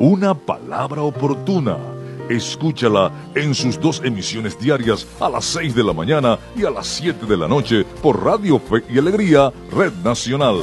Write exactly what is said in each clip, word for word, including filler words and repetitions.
Una palabra oportuna. Escúchala en sus dos emisiones diarias a las seis de la mañana y a las siete de la noche por Radio Fe y Alegría, Red Nacional.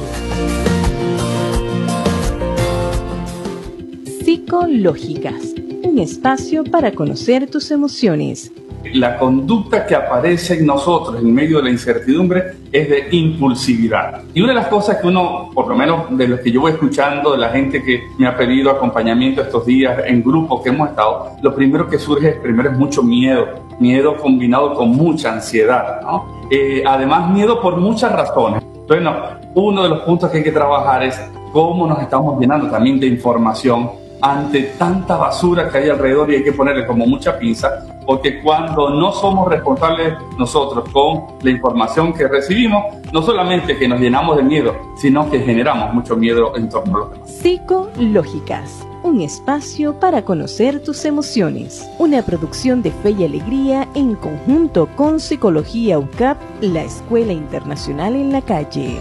Psicológicas, un espacio para conocer tus emociones. La conducta que aparece en nosotros en medio de la incertidumbre es de impulsividad. Y una de las cosas que uno, por lo menos de los que yo voy escuchando, de la gente que me ha pedido acompañamiento estos días en grupos que hemos estado, lo primero que surge es, primero es mucho miedo, miedo combinado con mucha ansiedad, ¿no? Eh, además, miedo por muchas razones. Entonces, no, uno de los puntos que hay que trabajar es cómo nos estamos llenando también de información ante tanta basura que hay alrededor, y hay que ponerle como mucha pinza, porque cuando no somos responsables nosotros con la información que recibimos, no solamente que nos llenamos de miedo, sino que generamos mucho miedo en torno a los demás. Psicológicas, un espacio para conocer tus emociones. Una producción de Fe y Alegría en conjunto con Psicología U C A P, la Escuela Internacional en la Calle.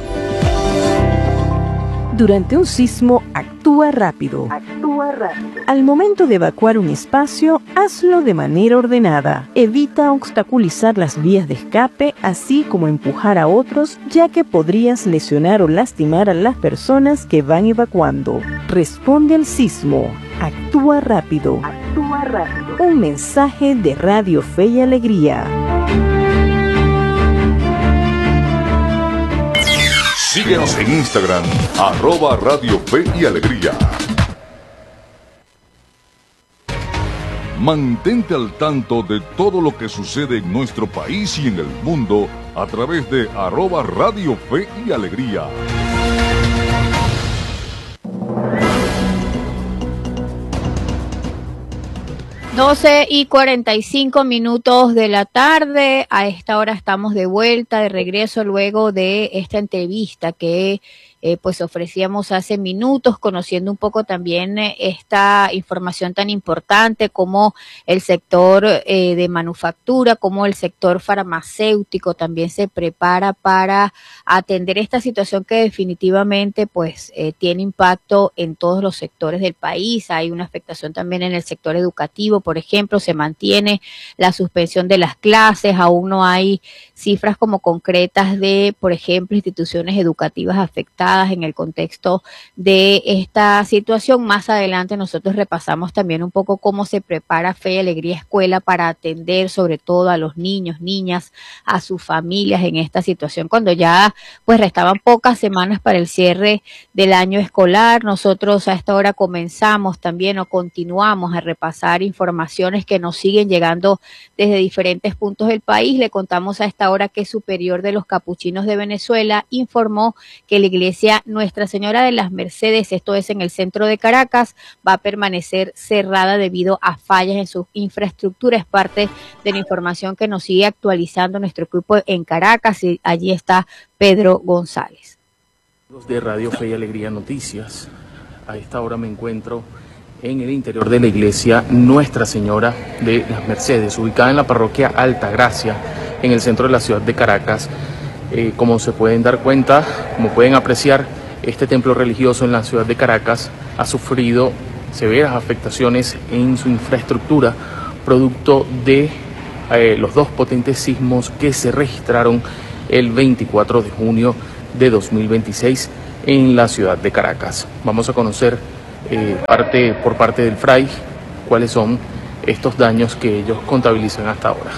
Durante un sismo, actúa rápido. Actúa rápido. Al momento de evacuar un espacio, hazlo de manera ordenada. Evita obstaculizar las vías de escape, así como empujar a otros, ya que podrías lesionar o lastimar a las personas que van evacuando. Responde al sismo. Actúa rápido. Actúa rápido. Un mensaje de Radio Fe y Alegría. Síguenos en Instagram, arroba Radio Fe y Alegría. Mantente al tanto de todo lo que sucede en nuestro país y en el mundo a través de arroba Radio Fe y Alegría. doce y cuarenta y cinco minutos de la tarde. A esta hora estamos de vuelta, de regreso luego de esta entrevista que eh, pues ofrecíamos hace minutos, conociendo un poco también eh, esta información tan importante como el sector eh, de manufactura, como el sector farmacéutico también se prepara para atender esta situación que definitivamente pues eh, tiene impacto en todos los sectores del país. Hay una afectación también en el sector educativo, por ejemplo, se mantiene la suspensión de las clases, aún no hay cifras como concretas de, por ejemplo, instituciones educativas afectadas en el contexto de esta situación. Más adelante nosotros repasamos también un poco cómo se prepara Fe y Alegría Escuela para atender sobre todo a los niños, niñas, a sus familias en esta situación, cuando ya pues restaban pocas semanas para el cierre del año escolar. Nosotros a esta hora comenzamos también o continuamos a repasar informaciones que nos siguen llegando desde diferentes puntos del país. Le contamos a esta hora que Superior de los Capuchinos de Venezuela informó que la iglesia Nuestra Señora de las Mercedes, esto es en el centro de Caracas, va a permanecer cerrada debido a fallas en su infraestructura. Es parte de la información que nos sigue actualizando nuestro equipo en Caracas, y allí está Pedro González. De Radio Fe y Alegría Noticias, a esta hora me encuentro en el interior de la iglesia Nuestra Señora de las Mercedes, ubicada en la parroquia Altagracia, en el centro de la ciudad de Caracas. Eh, como se pueden dar cuenta, como pueden apreciar, este templo religioso en la ciudad de Caracas ha sufrido severas afectaciones en su infraestructura, producto de eh, los dos potentes sismos que se registraron el veinticuatro de junio de dos mil veintiséis en la ciudad de Caracas. Vamos a conocer eh, parte, por parte del Fray cuáles son estos daños que ellos contabilizan hasta ahora.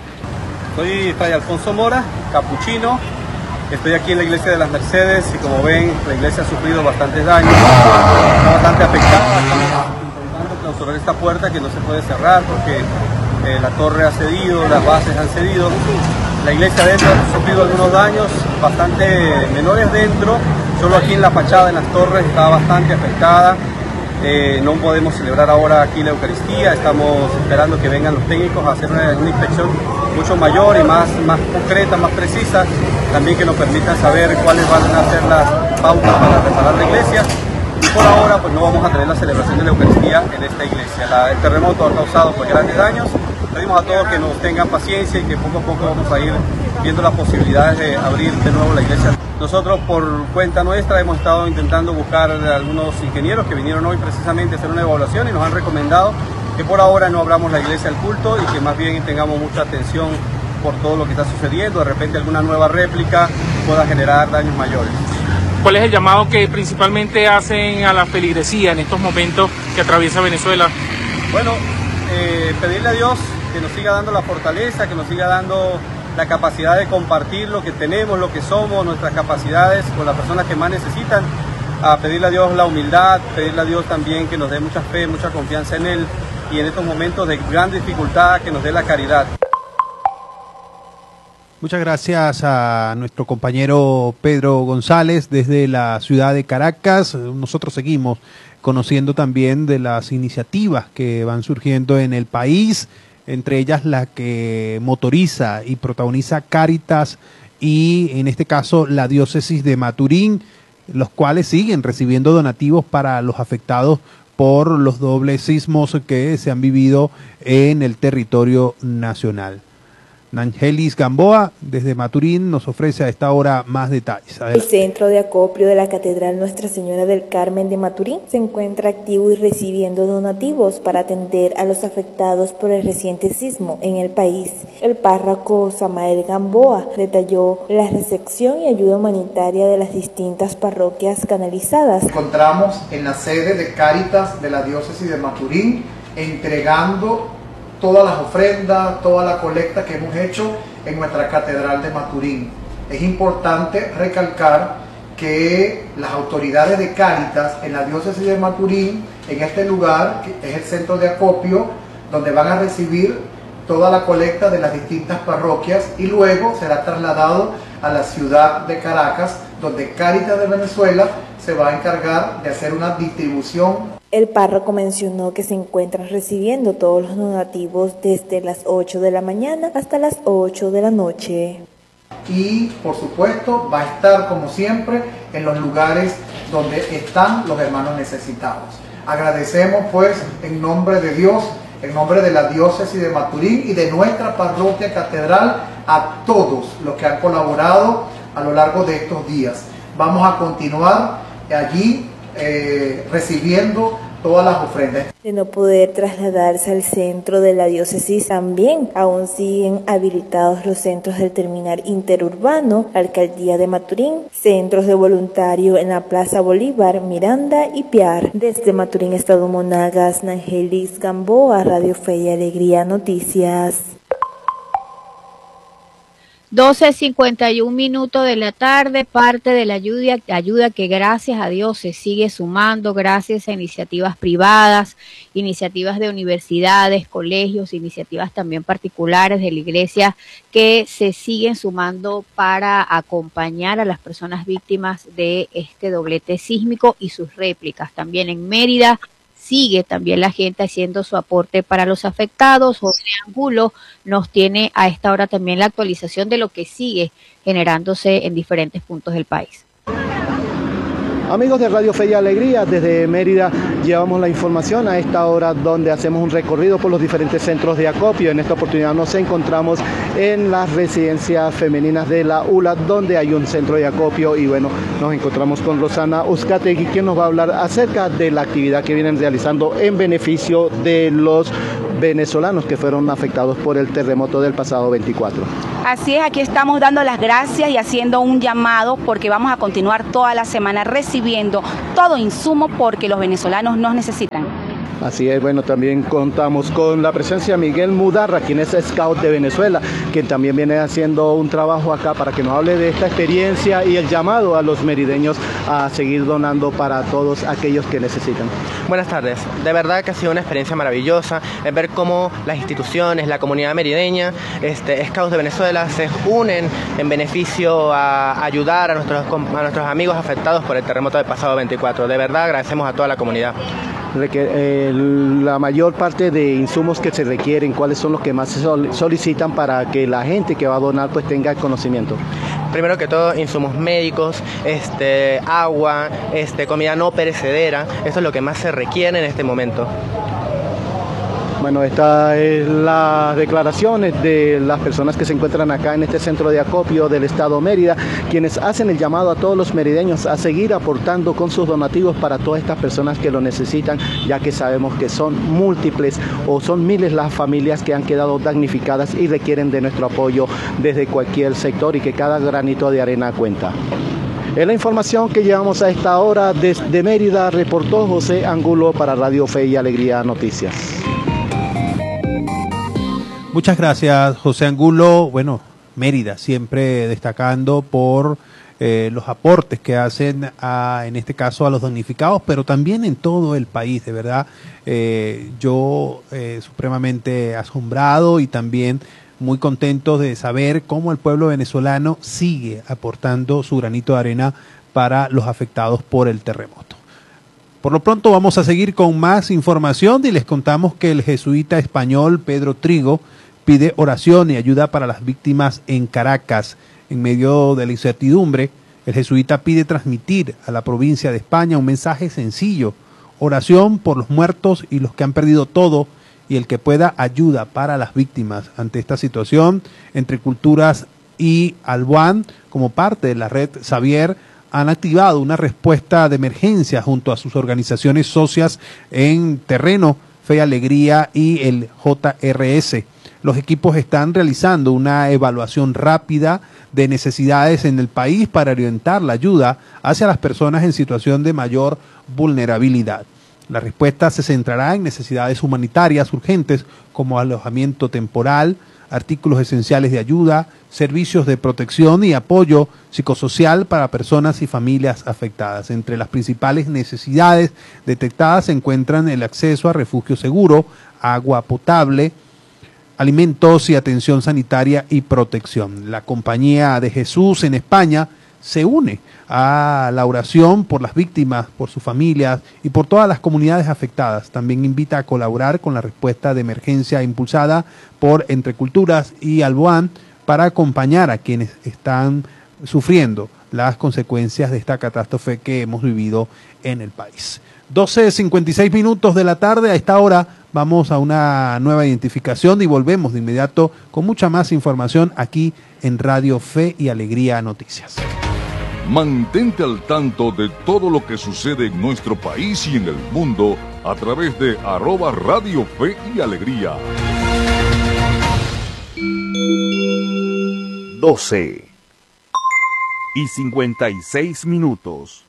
Soy Fray Alfonso Mora, capuchino. Estoy aquí en la iglesia de las Mercedes y como ven, la iglesia ha sufrido bastantes daños, está bastante afectada. Estamos intentando clausurar esta puerta que no se puede cerrar porque eh, la torre ha cedido, las bases han cedido. La iglesia dentro ha sufrido algunos daños bastante menores dentro, solo aquí en la fachada, en las torres, está bastante afectada. Eh, no podemos celebrar ahora aquí la Eucaristía, estamos esperando que vengan los técnicos a hacer una, una inspección mucho mayor y más, más concreta, más precisa, también que nos permitan saber cuáles van a ser las pautas para reparar la iglesia. Y por ahora pues no vamos a tener la celebración de la Eucaristía en esta iglesia. La, el terremoto ha causado pues grandes daños. Pedimos a todos que nos tengan paciencia y que poco a poco vamos a ir viendo las posibilidades de abrir de nuevo la iglesia. Nosotros por cuenta nuestra hemos estado intentando buscar a algunos ingenieros que vinieron hoy precisamente a hacer una evaluación y nos han recomendado que por ahora no abramos la iglesia al culto y que más bien tengamos mucha atención por todo lo que está sucediendo. De repente alguna nueva réplica pueda generar daños mayores. ¿Cuál es el llamado que principalmente hacen a la feligresía en estos momentos que atraviesa Venezuela? Bueno, eh, pedirle a Dios que nos siga dando la fortaleza, que nos siga dando la capacidad de compartir lo que tenemos, lo que somos, nuestras capacidades con las personas que más necesitan, a pedirle a Dios la humildad, pedirle a Dios también que nos dé mucha fe, mucha confianza en Él y en estos momentos de gran dificultad que nos dé la caridad. Muchas gracias a nuestro compañero Pedro González desde la ciudad de Caracas. Nosotros seguimos conociendo también de las iniciativas que van surgiendo en el país, entre ellas la que motoriza y protagoniza Cáritas y en este caso la diócesis de Maturín, los cuales siguen recibiendo donativos para los afectados por los dobles sismos que se han vivido en el territorio nacional. Nangelis Gamboa, desde Maturín, nos ofrece a esta hora más detalles. El centro de acopio de la Catedral Nuestra Señora del Carmen de Maturín se encuentra activo y recibiendo donativos para atender a los afectados por el reciente sismo en el país. El párroco Samael Gamboa detalló la recepción y ayuda humanitaria de las distintas parroquias canalizadas. Encontramos en la sede de Cáritas de la diócesis de Maturín entregando todas las ofrendas, toda la colecta que hemos hecho en nuestra Catedral de Maturín. Es importante recalcar que las autoridades de Cáritas en la diócesis de Maturín, en este lugar, que es el centro de acopio, donde van a recibir toda la colecta de las distintas parroquias y luego será trasladado a la ciudad de Caracas, donde Cáritas de Venezuela se va a encargar de hacer una distribución. El párroco mencionó que se encuentran recibiendo todos los donativos desde las ocho de la mañana hasta las ocho de la noche. Y por supuesto va a estar como siempre en los lugares donde están los hermanos necesitados. Agradecemos pues en nombre de Dios, en nombre de la diócesis de Maturín y de nuestra parroquia catedral a todos los que han colaborado a lo largo de estos días. Vamos a continuar allí eh, recibiendo todas las ofrendas. De no poder trasladarse al centro de la diócesis, también aún siguen habilitados los centros del terminal interurbano, Alcaldía de Maturín, centros de voluntario en la Plaza Bolívar, Miranda y Piar. Desde Maturín, Estado Monagas, Nangelis Gamboa, Radio Fe y Alegría Noticias. doce cincuenta y un minutos de la tarde, parte de la ayuda, ayuda que gracias a Dios se sigue sumando gracias a iniciativas privadas, iniciativas de universidades, colegios, iniciativas también particulares de la iglesia que se siguen sumando para acompañar a las personas víctimas de este doblete sísmico y sus réplicas. También en Mérida sigue también la gente haciendo su aporte para los afectados. José Angulo nos tiene a esta hora también la actualización de lo que sigue generándose en diferentes puntos del país. Amigos de Radio Fe y Alegría, desde Mérida llevamos la información a esta hora donde hacemos un recorrido por los diferentes centros de acopio. En esta oportunidad nos encontramos en las residencias femeninas de la U L A, donde hay un centro de acopio y bueno, nos encontramos con Rosana Uzcategui, quien nos va a hablar acerca de la actividad que vienen realizando en beneficio de los venezolanos que fueron afectados por el terremoto del pasado veinticuatro. Así es, aquí estamos dando las gracias y haciendo un llamado porque vamos a continuar toda la semana recibiendo todo insumo porque los venezolanos nos necesitan. Así es, bueno, también contamos con la presencia de Miguel Mudarra, quien es scout de Venezuela, quien también viene haciendo un trabajo acá para que nos hable de esta experiencia y el llamado a los merideños a seguir donando para todos aquellos que necesitan. Buenas tardes, de verdad que ha sido una experiencia maravillosa el ver cómo las instituciones, la comunidad merideña, este, Scouts de Venezuela se unen en beneficio a ayudar a nuestros, a nuestros amigos afectados por el terremoto del pasado veinticuatro. De verdad agradecemos a toda la comunidad. La mayor parte de insumos que se requieren, ¿cuáles son los que más se solicitan para que la gente que va a donar pues tenga el conocimiento? Primero que todo, insumos médicos, este, agua, este, comida no perecedera. Esto es lo que más se requiere en este momento. Bueno, estas es las declaraciones de las personas que se encuentran acá en este centro de acopio del Estado Mérida, quienes hacen el llamado a todos los merideños a seguir aportando con sus donativos para todas estas personas que lo necesitan, ya que sabemos que son múltiples o son miles las familias que han quedado damnificadas y requieren de nuestro apoyo desde cualquier sector y que cada granito de arena cuenta. Es la información que llevamos a esta hora desde Mérida, reportó José Angulo para Radio Fe y Alegría Noticias. Muchas gracias, José Angulo. Bueno, Mérida siempre destacando por eh, los aportes que hacen, a, en este caso, a los damnificados, pero también en todo el país, de verdad. Eh, yo eh, supremamente asombrado y también muy contento de saber cómo el pueblo venezolano sigue aportando su granito de arena para los afectados por el terremoto. Por lo pronto vamos a seguir con más información y les contamos que el jesuita español Pedro Trigo pide oración y ayuda para las víctimas en Caracas. En medio de la incertidumbre, el jesuita pide transmitir a la provincia de España un mensaje sencillo: oración por los muertos y los que han perdido todo, y el que pueda ayuda para las víctimas. Ante esta situación, Entre Culturas y Albuán, como parte de la red Xavier, han activado una respuesta de emergencia junto a sus organizaciones socias en terreno, Fe y Alegría y el J R S. Los equipos están realizando una evaluación rápida de necesidades en el país para orientar la ayuda hacia las personas en situación de mayor vulnerabilidad. La respuesta se centrará en necesidades humanitarias urgentes como alojamiento temporal, artículos esenciales de ayuda, servicios de protección y apoyo psicosocial para personas y familias afectadas. Entre las principales necesidades detectadas se encuentran el acceso a refugio seguro, agua potable, alimentos y atención sanitaria y protección. La Compañía de Jesús en España se une a la oración por las víctimas, por sus familias y por todas las comunidades afectadas. También invita a colaborar con la respuesta de emergencia impulsada por Entre Culturas y Albuán para acompañar a quienes están sufriendo las consecuencias de esta catástrofe que hemos vivido en el país. doce cincuenta y seis minutos de la tarde, a esta hora vamos a una nueva identificación y volvemos de inmediato con mucha más información aquí en Radio Fe y Alegría Noticias. Mantente al tanto de todo lo que sucede en nuestro país y en el mundo a través de arroba Radio Fe y Alegría. doce y cincuenta y seis minutos.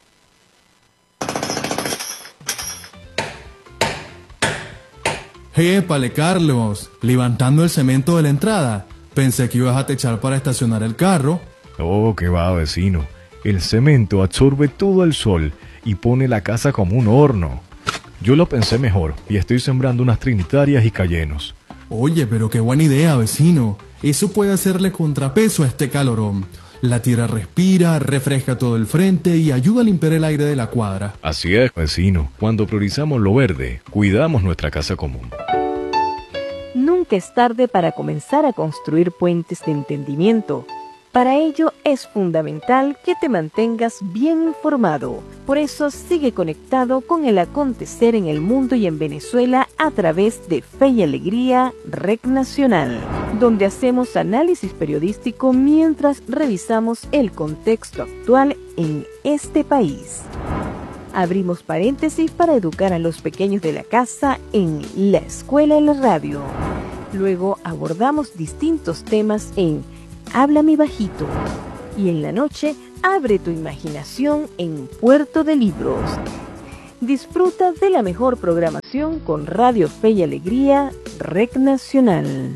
Épale, Carlos, levantando el cemento de la entrada. Pensé que ibas a techar para estacionar el carro. Oh, qué va, vecino. El cemento absorbe todo el sol y pone la casa como un horno. Yo lo pensé mejor y estoy sembrando unas trinitarias y cayenos. Oye, pero qué buena idea, vecino. Eso puede hacerle contrapeso a este calorón. La tierra respira, refresca todo el frente y ayuda a limpiar el aire de la cuadra. Así es, vecino. Cuando priorizamos lo verde, cuidamos nuestra casa común. Nunca es tarde para comenzar a construir puentes de entendimiento. Para ello es fundamental que te mantengas bien informado. Por eso sigue conectado con el acontecer en el mundo y en Venezuela a través de Fe y Alegría Red Nacional, donde hacemos análisis periodístico mientras revisamos el contexto actual en este país. Abrimos paréntesis para educar a los pequeños de la casa en La Escuela en la Radio. Luego abordamos distintos temas en Háblame Bajito. Y en la noche, abre tu imaginación en Puerto de Libros. Disfruta de la mejor programación con Radio Fe y Alegría Red Nacional.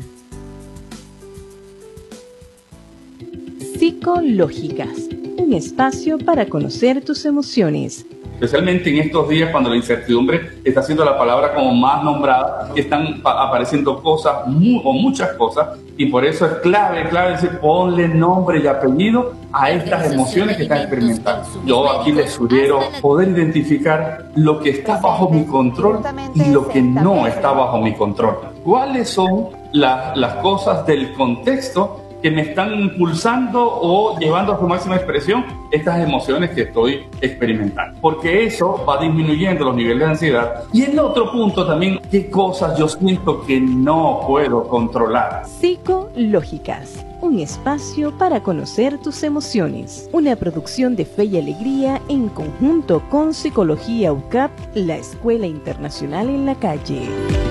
Psicológicas, un espacio para conocer tus emociones. Especialmente en estos días cuando la incertidumbre está siendo la palabra como más nombrada, están apareciendo cosas mu o muchas cosas, y por eso es clave, clave decir, ponle nombre y apellido a estas emociones que están experimentando. Yo aquí les sugiero poder identificar lo que está bajo mi control y lo que no está bajo mi control. ¿Cuáles son la, las cosas del contexto que me están impulsando o llevando a su máxima expresión estas emociones que estoy experimentando. Porque eso va disminuyendo los niveles de ansiedad. Y el otro punto también, qué cosas yo siento que no puedo controlar. Psicológicas. Un espacio para conocer tus emociones. Una producción de Fe y Alegría en conjunto con Psicología U C A P, la Escuela Internacional en la Calle.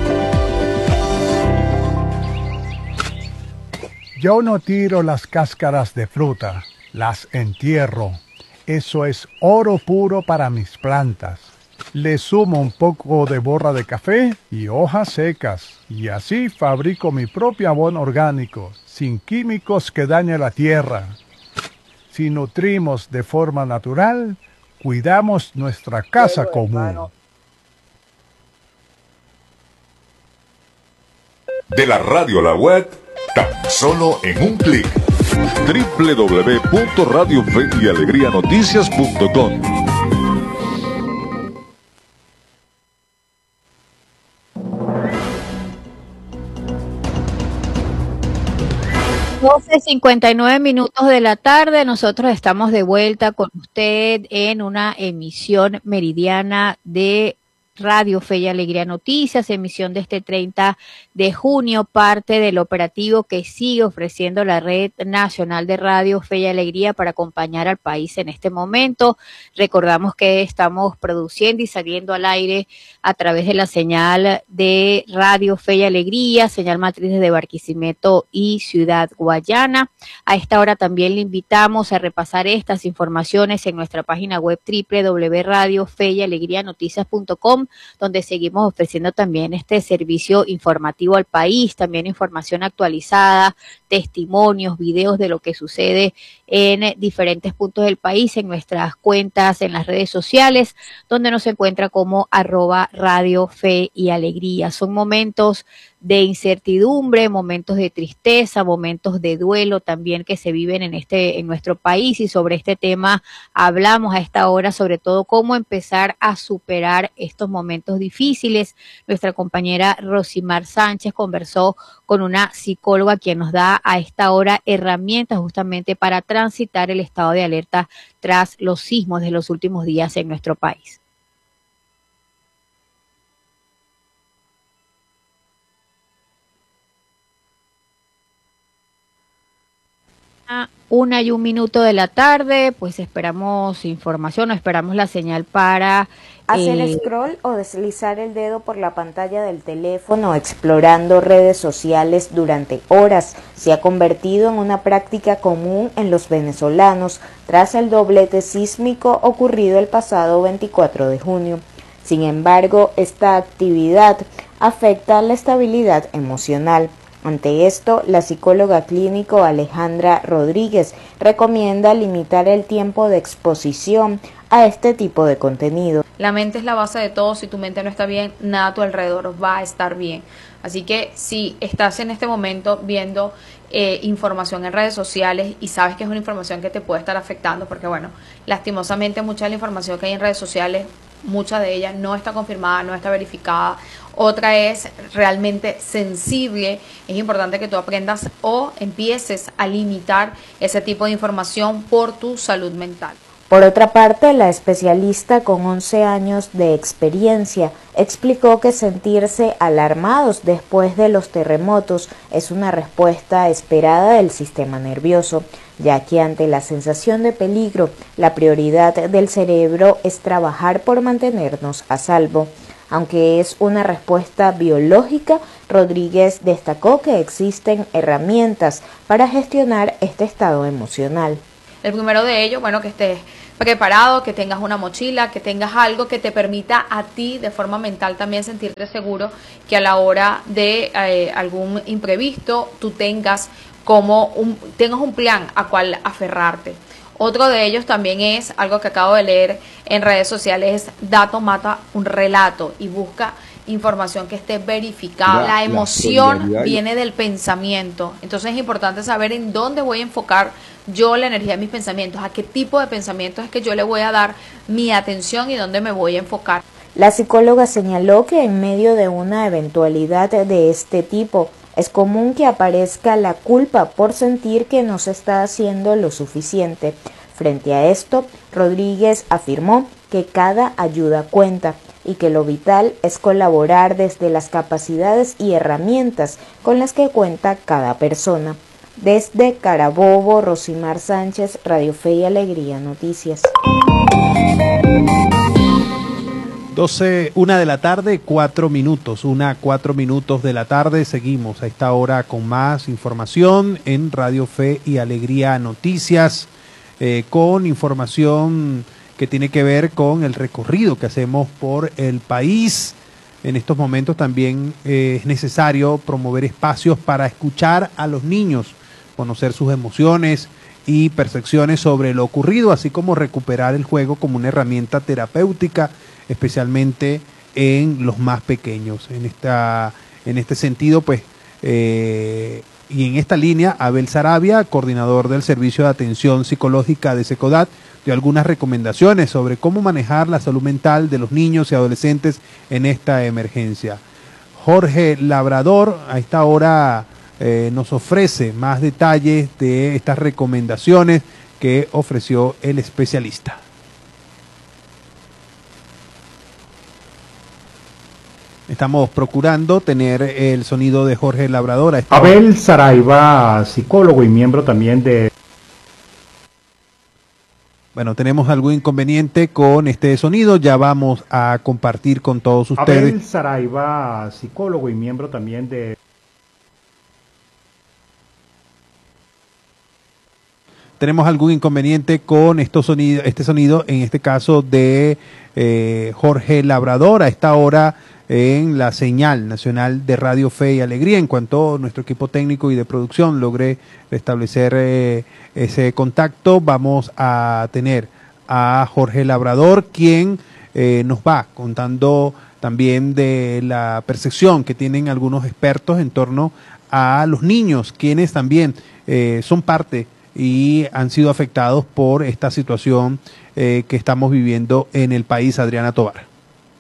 Yo no tiro las cáscaras de fruta, las entierro. Eso es oro puro para mis plantas. Le sumo un poco de borra de café y hojas secas, y así fabrico mi propio abono orgánico, sin químicos que dañen la tierra. Si nutrimos de forma natural, cuidamos nuestra casa común. De la radio a la web, tan solo en un clic. doble u doble u doble u punto radio fe y alegría noticias punto com. doce cincuenta y nueve minutos de la tarde, nosotros estamos de vuelta con usted en una emisión meridiana de Radio Fe y Alegría Noticias, emisión de este treinta de junio, parte del operativo que sigue ofreciendo la Red Nacional de Radio Fe y Alegría para acompañar al país en este momento. Recordamos que estamos produciendo y saliendo al aire a través de la señal de Radio Fe y Alegría, señal matriz desde Barquisimeto y Ciudad Guayana. A esta hora también le invitamos a repasar estas informaciones en nuestra página web doble u doble u doble u punto radio fe y alegría noticias punto com, donde seguimos ofreciendo también este servicio informativo al país, también información actualizada, testimonios, videos de lo que sucede en diferentes puntos del país, en nuestras cuentas, en las redes sociales, donde nos encuentra como arroba Radio Fe y Alegría. Son momentos de incertidumbre, momentos de tristeza, momentos de duelo también que se viven en este, en nuestro país, y sobre este tema hablamos a esta hora, sobre todo cómo empezar a superar estos momentos difíciles. Nuestra compañera Rosimar Sánchez conversó con una psicóloga quien nos da a esta hora herramientas justamente para transitar el estado de alerta tras los sismos de los últimos días en nuestro país. Una y un minuto de la tarde, pues esperamos información, o esperamos la señal para hacer eh, scroll o deslizar el dedo por la pantalla del teléfono explorando redes sociales durante horas. Se ha convertido en una práctica común en los venezolanos tras el doblete sísmico ocurrido el pasado veinticuatro de junio. Sin embargo, esta actividad afecta la estabilidad emocional. Ante esto, la psicóloga clínico Alejandra Rodríguez recomienda limitar el tiempo de exposición a este tipo de contenido. La mente es la base de todo. Si tu mente no está bien, nada a tu alrededor va a estar bien. Así que si estás en este momento viendo eh, información en redes sociales y sabes que es una información que te puede estar afectando, porque bueno, lastimosamente mucha de la información que hay en redes sociales, mucha de ella no está confirmada, no está verificada, otra es realmente sensible. Es importante que tú aprendas o empieces a limitar ese tipo de información por tu salud mental. Por otra parte, la especialista con once años de experiencia explicó que sentirse alarmados después de los terremotos es una respuesta esperada del sistema nervioso, ya que ante la sensación de peligro, la prioridad del cerebro es trabajar por mantenernos a salvo. Aunque es una respuesta biológica, Rodríguez destacó que existen herramientas para gestionar este estado emocional. El primero de ellos, bueno, que estés preparado, que tengas una mochila, que tengas algo que te permita a ti de forma mental también sentirte seguro, que a la hora de eh, algún imprevisto tú tengas como un, tengas un plan a cual aferrarte. Otro de ellos también es algo que acabo de leer en redes sociales, es dato mata un relato, y busca información que esté verificada. La, la emoción la viene del pensamiento, entonces es importante saber en dónde voy a enfocar yo la energía de mis pensamientos, a qué tipo de pensamientos es que yo le voy a dar mi atención y dónde me voy a enfocar. La psicóloga señaló que en medio de una eventualidad de este tipo Es común que aparezca la culpa por sentir que no se está haciendo lo suficiente. Frente a esto, Rodríguez afirmó que cada ayuda cuenta y que lo vital es colaborar desde las capacidades y herramientas con las que cuenta cada persona. Desde Carabobo, Rosimar Sánchez, Radio Fe y Alegría Noticias. doce, una de la tarde, cuatro minutos, una, cuatro minutos de la tarde. Seguimos a esta hora con más información en Radio Fe y Alegría Noticias, eh, con información que tiene que ver con el recorrido que hacemos por el país. En estos momentos también eh, es necesario promover espacios para escuchar a los niños, conocer sus emociones y percepciones sobre lo ocurrido, así como recuperar el juego como una herramienta terapéutica, especialmente en los más pequeños. En esta, en este sentido, pues, eh, y en esta línea, Abel Sarabia, coordinador del Servicio de Atención Psicológica de SECODAT, dio algunas recomendaciones sobre cómo manejar la salud mental de los niños y adolescentes en esta emergencia. Jorge Labrador, a esta hora, eh, nos ofrece más detalles de estas recomendaciones que ofreció el especialista. Estamos procurando tener el sonido de Jorge Labrador. Abel Saraiva, psicólogo y miembro también de... Bueno, tenemos algún inconveniente con este sonido, ya vamos a compartir con todos ustedes. Abel Saraiva, psicólogo y miembro también de... Tenemos algún inconveniente con estos sonido, este sonido, en este caso de eh, Jorge Labrador, a esta hora en la señal nacional de Radio Fe y Alegría. En cuanto nuestro equipo técnico y de producción logre restablecer eh, ese contacto, vamos a tener a Jorge Labrador, quien eh, nos va contando también de la percepción que tienen algunos expertos en torno a los niños, quienes también eh, son parte y han sido afectados por esta situación eh, que estamos viviendo en el país. Adriana Tobar.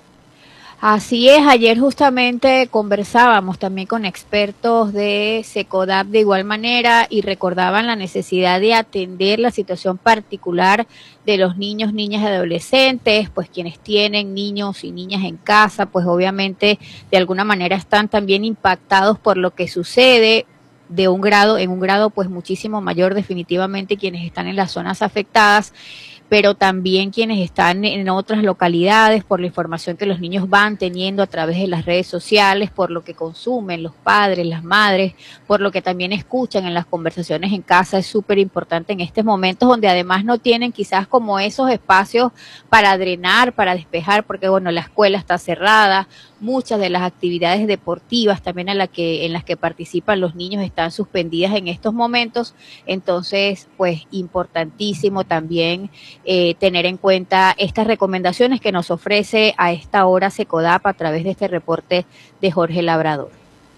Así es, ayer justamente conversábamos también con expertos de SECODAP de igual manera y recordaban la necesidad de atender la situación particular de los niños, niñas y adolescentes, pues quienes tienen niños y niñas en casa, pues obviamente de alguna manera están también impactados por lo que sucede, de un grado, en un grado pues muchísimo mayor definitivamente quienes están en las zonas afectadas, pero también quienes están en otras localidades por la información que los niños van teniendo a través de las redes sociales, por lo que consumen los padres, las madres, por lo que también escuchan en las conversaciones en casa. Es súper importante en estos momentos donde además no tienen quizás como esos espacios para drenar, para despejar, porque bueno, la escuela está cerrada, muchas de las actividades deportivas también en, la que, en las que participan los niños están suspendidas en estos momentos, entonces pues importantísimo también Eh, tener en cuenta estas recomendaciones que nos ofrece a esta hora SECODAP a través de este reporte de Jorge Labrador.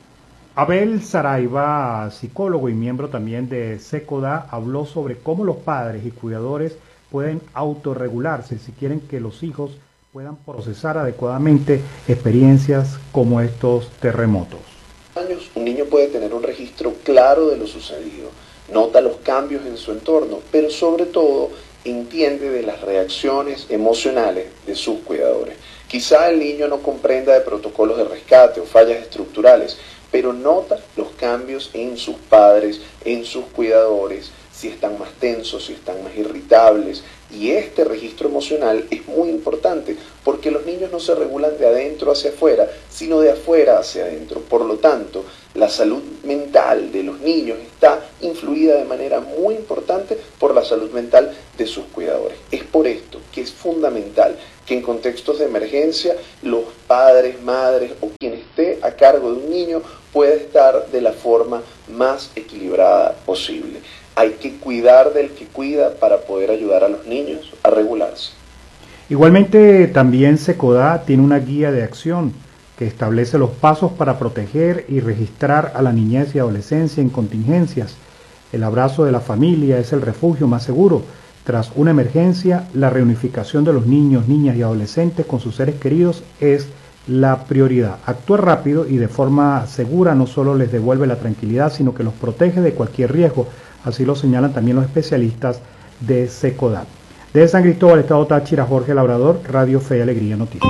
Abel Saraiva, psicólogo y miembro también de SECODAP, habló sobre cómo los padres y cuidadores pueden autorregularse si quieren que los hijos puedan procesar adecuadamente experiencias como estos terremotos. Un niño puede tener un registro claro de lo sucedido, nota los cambios en su entorno, pero sobre todo entiende de las reacciones emocionales de sus cuidadores. Quizá el niño no comprenda de protocolos de rescate o fallas estructurales, pero nota los cambios en sus padres, en sus cuidadores, si están más tensos, si están más irritables. Y este registro emocional es muy importante porque los niños no se regulan de adentro hacia afuera, sino de afuera hacia adentro. Por lo tanto, la salud mental de los niños está influida de manera muy importante por la salud mental de sus cuidadores. Es por esto que es fundamental que en contextos de emergencia los padres, madres o quien esté a cargo de un niño pueda estar de la forma más equilibrada posible. Hay que cuidar del que cuida para poder ayudar a los niños a regularse. Igualmente también SECODAP tiene una guía de acción que establece los pasos para proteger y registrar a la niñez y adolescencia en contingencias. El abrazo de la familia es el refugio más seguro. Tras una emergencia, la reunificación de los niños, niñas y adolescentes con sus seres queridos es la prioridad. Actúa rápido y de forma segura no solo les devuelve la tranquilidad, sino que los protege de cualquier riesgo. Así lo señalan también los especialistas de SECODAT. Desde San Cristóbal, Estado Táchira, Jorge Labrador, Radio Fe y Alegría Noticias.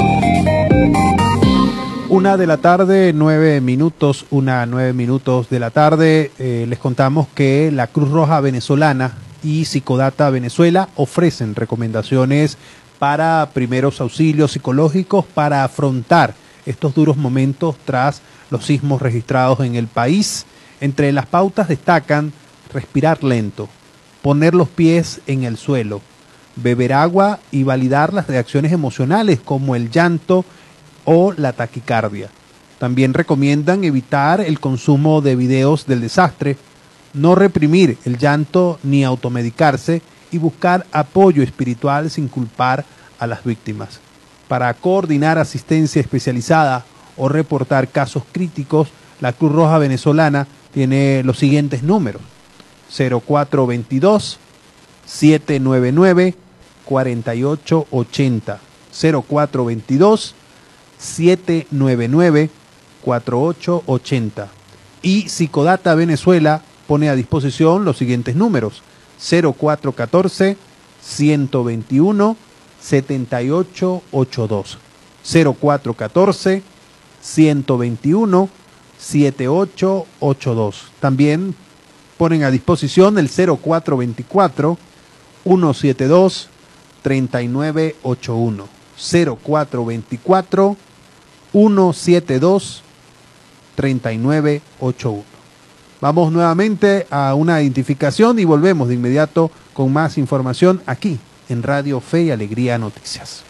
Una de la tarde, nueve minutos, una nueve minutos de la tarde. Eh, les contamos que la Cruz Roja Venezolana y Psicodata Venezuela ofrecen recomendaciones para primeros auxilios psicológicos para afrontar estos duros momentos tras los sismos registrados en el país. Entre las pautas destacan respirar lento, poner los pies en el suelo, beber agua y validar las reacciones emocionales como el llanto o la taquicardia. También recomiendan evitar el consumo de videos del desastre, no reprimir el llanto ni automedicarse y buscar apoyo espiritual sin culpar a las víctimas. Para coordinar asistencia especializada o reportar casos críticos, la Cruz Roja Venezolana tiene los siguientes números: cero cuatro veintidós, siete nueve nueve, cuatro ocho ocho cero, cero cuatro veintidós, siete nueve nueve, cuatro ocho ocho cero. Y Psicodata Venezuela pone a disposición los siguientes números: cero cuatro catorce, ciento veintiuno, setenta y ocho ochenta y dos, cero cuatro catorce, ciento veintiuno, setenta y ocho ochenta y dos. También ponen a disposición el cero cuatro veinticuatro, ciento setenta y dos, treinta y nueve ochenta y uno, cero cuatro veinticuatro, ciento setenta y dos, treinta y nueve ochenta y uno. Vamos nuevamente a una identificación y volvemos de inmediato con más información aquí en Radio Fe y Alegría Noticias.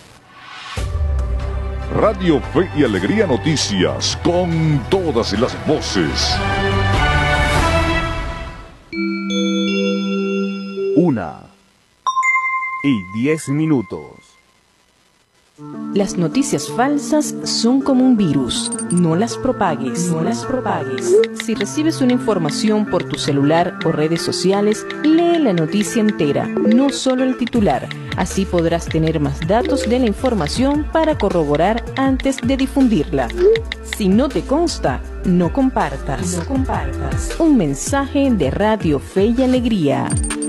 Radio Fe y Alegría Noticias, con todas las voces. Una y diez minutos. Las noticias falsas son como un virus. No las propagues. No las propagues. Si recibes una información por tu celular o redes sociales, lee la noticia entera, no solo el titular. Así podrás tener más datos de la información para corroborar antes de difundirla. Si no te consta, no compartas. No compartas. Un mensaje de Radio Fe y Alegría.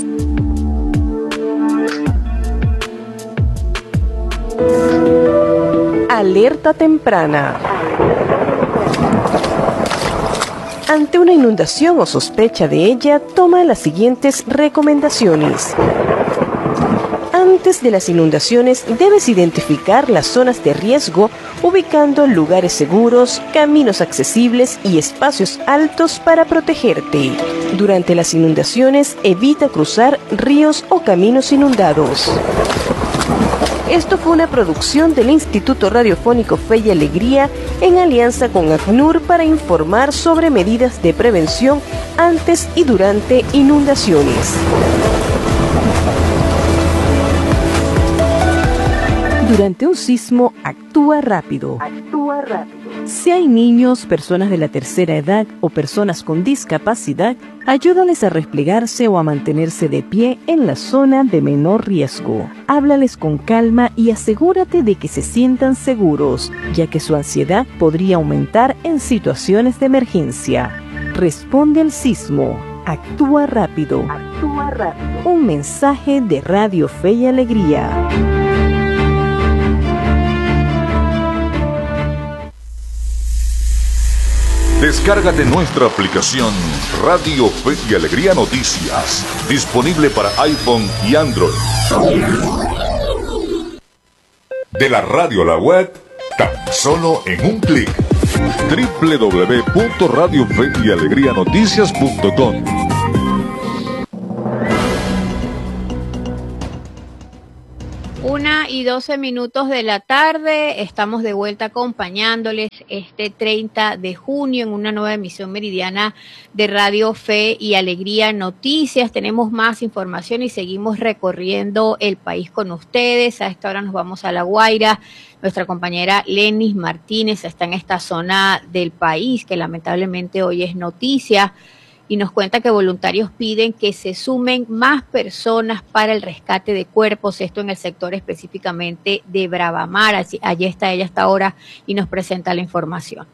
Alerta temprana. Ante una inundación o sospecha de ella, toma las siguientes recomendaciones. Antes de las inundaciones, debes identificar las zonas de riesgo, ubicando lugares seguros, caminos accesibles y espacios altos para protegerte. Durante las inundaciones, evita cruzar ríos o caminos inundados. Esto fue una producción del Instituto Radiofónico Fe y Alegría en alianza con ACNUR para informar sobre medidas de prevención antes y durante inundaciones. Durante un sismo, actúa rápido. Actúa rápido. Si hay niños, personas de la tercera edad o personas con discapacidad, ayúdales a replegarse o a mantenerse de pie en la zona de menor riesgo. Háblales con calma y asegúrate de que se sientan seguros, ya que su ansiedad podría aumentar en situaciones de emergencia. Responde al sismo. Actúa rápido. Actúa rápido. Un mensaje de Radio Fe y Alegría. Descárgate nuestra aplicación Radio Fe y Alegría Noticias, disponible para iPhone y Android. De la radio a la web, tan solo en un clic. doble u doble u doble u punto radio fe y alegría noticias punto com. Una y doce minutos de la tarde, estamos de vuelta acompañándoles este treinta de junio en una nueva emisión meridiana de Radio Fe y Alegría Noticias. Tenemos más información y seguimos recorriendo el país con ustedes. A esta hora nos vamos a La Guaira. Nuestra compañera Lenis Martínez está en esta zona del país que lamentablemente hoy es noticia. y nos cuenta que voluntarios piden que se sumen más personas para el rescate de cuerpos, esto en el sector específicamente de Bravamar. Allí, allí está ella hasta ahora y nos presenta la información.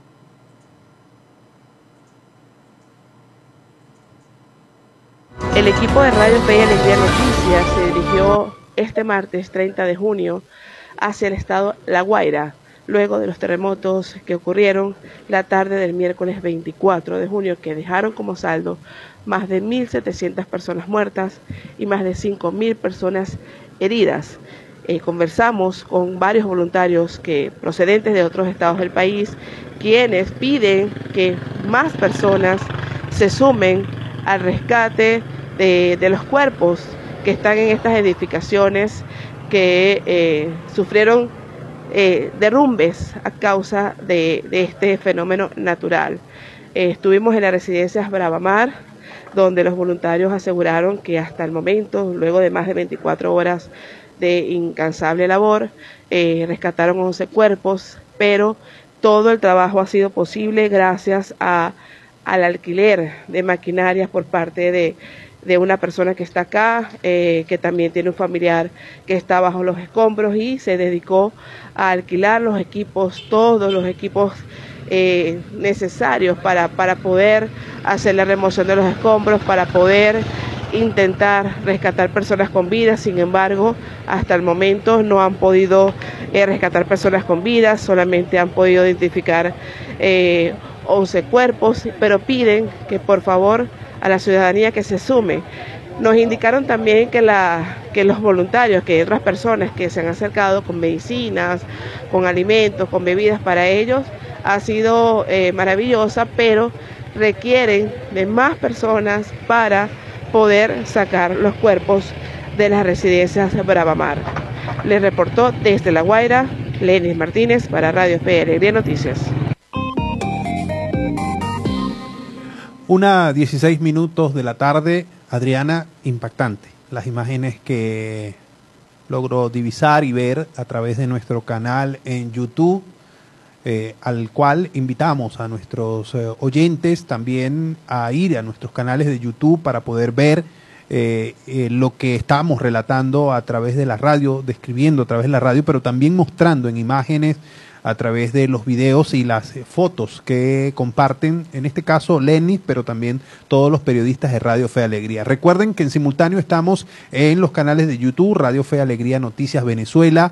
El equipo de Radio Fe y Alegría Noticias se dirigió este martes treinta de junio hacia el estado La Guaira, luego de los terremotos que ocurrieron la tarde del miércoles veinticuatro de junio, que dejaron como saldo más de mil setecientas personas muertas y más de cinco mil personas heridas. Eh, conversamos con varios voluntarios que procedentes de otros estados del país, quienes piden que más personas se sumen al rescate de, de los cuerpos que están en estas edificaciones que eh, sufrieron eh, derrumbes a causa de, de este fenómeno natural. Eh, estuvimos en las residencias Bravamar, donde los voluntarios aseguraron que hasta el momento, luego de más de veinticuatro horas de incansable labor, eh, rescataron once cuerpos, pero todo el trabajo ha sido posible gracias a, al alquiler de maquinarias por parte de, de una persona que está acá, eh, que también tiene un familiar que está bajo los escombros y se dedicó a alquilar los equipos, todos los equipos eh, necesarios para, para poder hacer la remoción de los escombros, para poder intentar rescatar personas con vida. Sin embargo, hasta el momento no han podido eh, rescatar personas con vida, solamente han podido identificar eh, once cuerpos, pero piden que por favor a la ciudadanía que se sume. Nos indicaron también que, la, que los voluntarios, que otras personas que se han acercado con medicinas, con alimentos, con bebidas para ellos, ha sido eh, maravillosa, pero requieren de más personas para poder sacar los cuerpos de las residencias Bravamar. Les reportó desde La Guaira, Lenis Martínez para Radio Fe y Alegría Noticias. Una dieciséis minutos de la tarde, Adriana, impactante. Las imágenes que logro divisar y ver a través de nuestro canal en YouTube, eh, al cual invitamos a nuestros eh, oyentes también a ir a nuestros canales de YouTube para poder ver eh, eh, lo que estamos relatando a través de la radio, describiendo a través de la radio, pero también mostrando en imágenes a través de los videos y las fotos que comparten, en este caso Lenis, pero también todos los periodistas de Radio Fe y Alegría. Recuerden que en simultáneo estamos en los canales de YouTube, Radio Fe y Alegría Noticias Venezuela,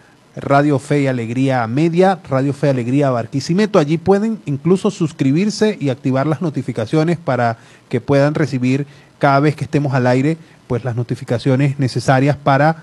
Radio Fe y Alegría Media, Radio Fe y Alegría Barquisimeto. Allí pueden incluso suscribirse y activar las notificaciones para que puedan recibir cada vez que estemos al aire, pues las notificaciones necesarias para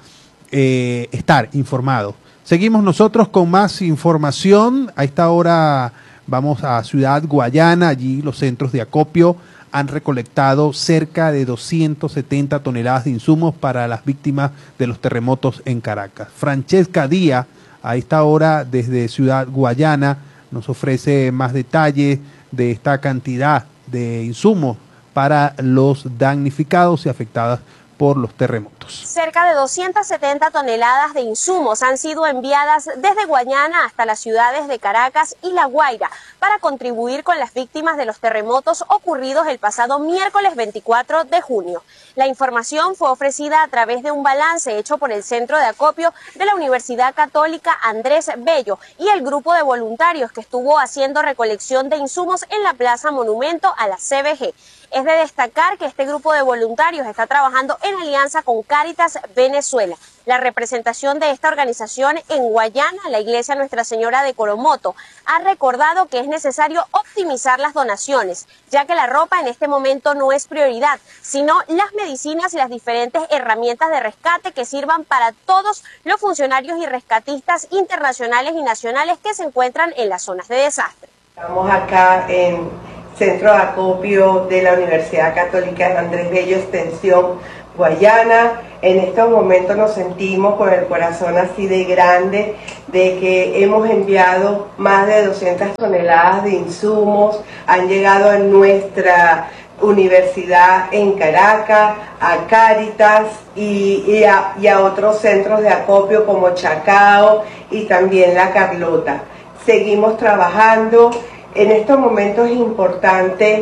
eh, estar informados. Seguimos nosotros con más información. A esta hora vamos a Ciudad Guayana. Allí los centros de acopio han recolectado cerca de doscientas setenta toneladas de insumos para las víctimas de los terremotos en Caracas. Francesca Díaz, a esta hora desde Ciudad Guayana, nos ofrece más detalles de esta cantidad de insumos para los damnificados y afectados por los terremotos. Cerca de doscientas setenta toneladas de insumos han sido enviadas desde Guayana hasta las ciudades de Caracas y La Guaira para contribuir con las víctimas de los terremotos ocurridos el pasado miércoles veinticuatro de junio. La información fue ofrecida a través de un balance hecho por el Centro de Acopio de la Universidad Católica Andrés Bello y el grupo de voluntarios que estuvo haciendo recolección de insumos en la Plaza Monumento a la C B G. Es de destacar que este grupo de voluntarios está trabajando en alianza con Cáritas Venezuela. La representación de esta organización en Guayana, la Iglesia Nuestra Señora de Coromoto, ha recordado que es necesario optimizar las donaciones, ya que la ropa en este momento no es prioridad, sino las medicinas y las diferentes herramientas de rescate que sirvan para todos los funcionarios y rescatistas internacionales y nacionales que se encuentran en las zonas de desastre. Estamos acá en Centro de Acopio de la Universidad Católica de Andrés Bello, Extensión Guayana. En estos momentos nos sentimos con el corazón así de grande, de que hemos enviado más de doscientas toneladas de insumos, han llegado a nuestra universidad en Caracas, a Cáritas y, y, a, y a otros centros de acopio como Chacao y también La Carlota. Seguimos trabajando. En estos momentos es importante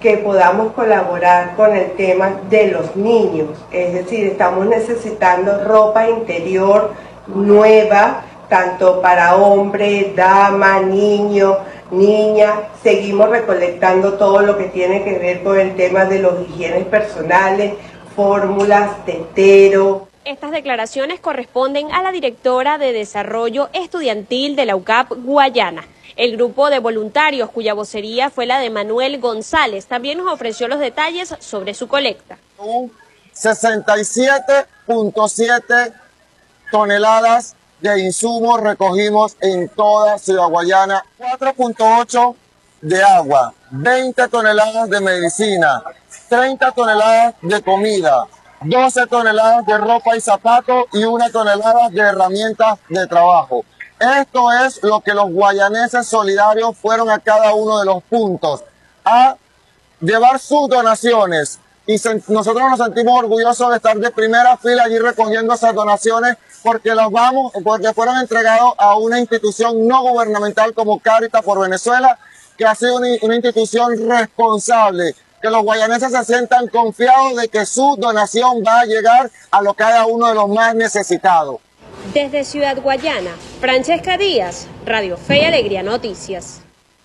que podamos colaborar con el tema de los niños. Es decir, estamos necesitando ropa interior nueva, tanto para hombre, dama, niño, niña. Seguimos recolectando todo lo que tiene que ver con el tema de los higienes personales, fórmulas, tetero. Estas declaraciones corresponden a la directora de Desarrollo Estudiantil de la U C A P Guayana. El grupo de voluntarios, cuya vocería fue la de Manuel González, también nos ofreció los detalles sobre su colecta. sesenta y siete punto siete toneladas de insumos recogimos en toda Ciudad Guayana, cuatro punto ocho de agua, veinte toneladas de medicina, treinta toneladas de comida, doce toneladas de ropa y zapatos y una tonelada de herramientas de trabajo. Esto es lo que los guayaneses solidarios fueron a cada uno de los puntos a llevar sus donaciones. Y se, nosotros nos sentimos orgullosos de estar de primera fila allí recogiendo esas donaciones porque los vamos, porque fueron entregados a una institución no gubernamental como Cáritas por Venezuela, que ha sido una, una institución responsable, que los guayaneses se sientan confiados de que su donación va a llegar a lo cada uno de los más necesitados. Desde Ciudad Guayana, Francesca Díaz, Radio Fe y Alegría Noticias.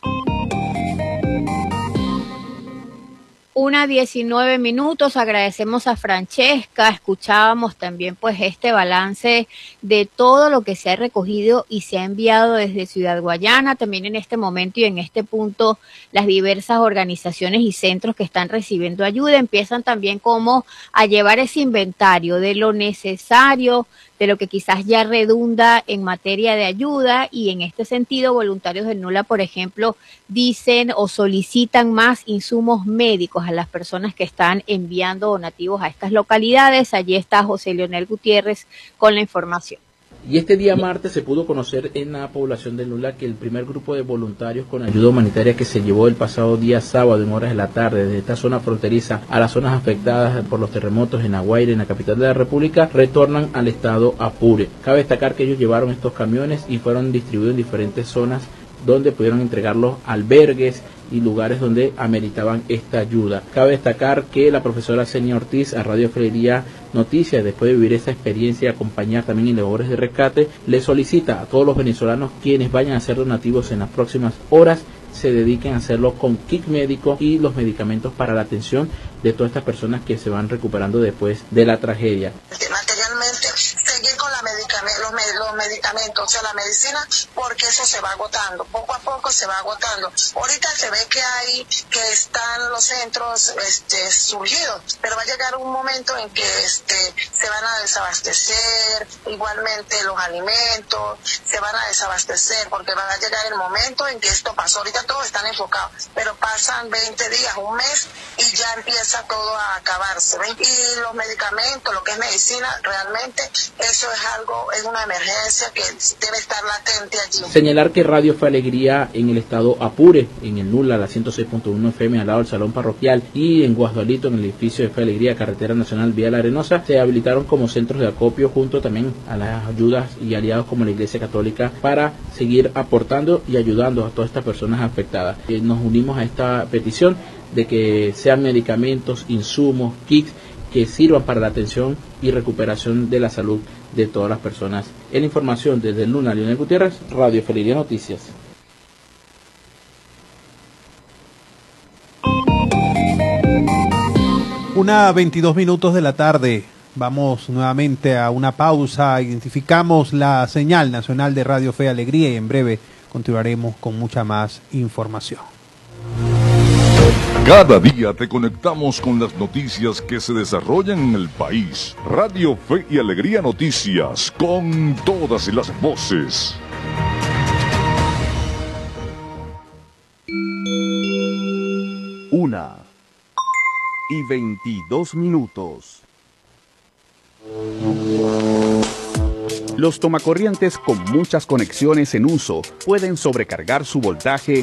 Una diecinueve minutos, agradecemos a Francesca, escuchábamos también pues este balance de todo lo que se ha recogido y se ha enviado desde Ciudad Guayana, también en este momento y en este punto las diversas organizaciones y centros que están recibiendo ayuda empiezan también como a llevar ese inventario de lo necesario, de lo que quizás ya redunda en materia de ayuda y en este sentido voluntarios del NULA, por ejemplo, dicen o solicitan más insumos médicos a las personas que están enviando donativos a estas localidades. Allí está José Leonel Gutiérrez con la información. Y este día martes se pudo conocer en la población de Nula que el primer grupo de voluntarios con ayuda humanitaria que se llevó el pasado día sábado en horas de la tarde desde esta zona fronteriza a las zonas afectadas por los terremotos en La Guaira, en la capital de la República, retornan al estado Apure. Cabe destacar que ellos llevaron estos camiones y fueron distribuidos en diferentes zonas donde pudieron entregarlos albergues y lugares donde ameritaban esta ayuda. Cabe destacar que la profesora Senia Ortiz a Radio Fe y Alegría Noticias, después de vivir esa experiencia y acompañar también en labores de rescate, le solicita a todos los venezolanos quienes vayan a hacer donativos en las próximas horas se dediquen a hacerlo con kit médico y los medicamentos para la atención de todas estas personas que se van recuperando después de la tragedia. Materialmente, seguir con la medicament- los, med- los medicamentos, o sea, la medicina, porque eso se va agotando, poco a poco se va agotando. Ahorita se ve que hay, que están los centros este, surgidos, pero va a llegar un momento en que este, se van a desabastecer, igualmente los alimentos, se van a desabastecer, porque va a llegar el momento en que esto pasó. Ahorita todos están enfocados, pero pasan veinte días, un mes, y ya empieza todo a acabarse. ¿Ven? Y los medicamentos, lo que es medicina, realmente eso es algo, es una emergencia que debe estar latente allí. Señalar que Radio Fe Alegría en el estado Apure, en el Nula, la ciento seis punto uno F M al lado del Salón Parroquial, y en Guasdualito, en el edificio de Fe Alegría, Carretera Nacional Vía La Arenosa, se habilitaron como centros de acopio junto también a las ayudas y aliados como la Iglesia Católica para seguir aportando y ayudando a todas estas personas afectadas. Eh, nos unimos a esta petición de que sean medicamentos, insumos, kits que sirvan para la atención y recuperación de la salud de todas las personas. En información desde el Luna, Leonel Gutiérrez, Radio Fe y Alegría Noticias. Una veintidós minutos de la tarde. Vamos nuevamente a una pausa. Identificamos la señal nacional de Radio Fe y Alegría y en breve continuaremos con mucha más información. Cada día te conectamos con las noticias que se desarrollan en el país. Radio Fe y Alegría Noticias, con todas las voces. Una y veintidós minutos. Los tomacorrientes con muchas conexiones en uso pueden sobrecargar su voltaje